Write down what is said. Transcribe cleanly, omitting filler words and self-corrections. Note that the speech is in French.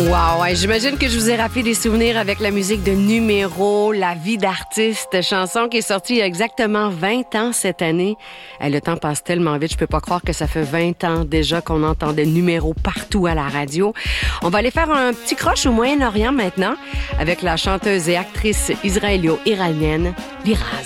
Wow, ouais, j'imagine que je vous ai rappelé des souvenirs avec la musique de Numéro, La vie d'artiste, chanson qui est sortie il y a exactement 20 ans cette année. Le temps passe tellement vite, je peux pas croire que ça fait 20 ans déjà qu'on entendait Numéro partout à la radio. On va aller faire un petit croche au Moyen-Orient maintenant avec la chanteuse et actrice israélo-iranienne Liraz.